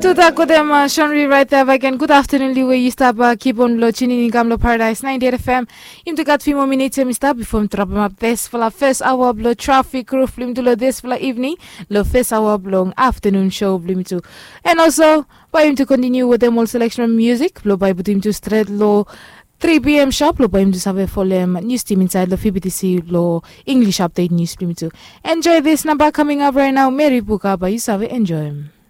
Tuta kodem Shonri right there again. Good afternoon, Liwe. You stop keep on lochini in Gamlo Paradise 98 FM. To got 3 more minutes me stop before drop him up this for the first hour blow traffic roof lim to this for the evening. The first hour long afternoon show lim to. And also by him to continue with them all selection of music. Blow by him to straight low 3 p.m. sharp, lo by him to have for them news team inside the FBTC lo English update news lim to. Enjoy this number coming up right now. Mary Buka by you enjoy him.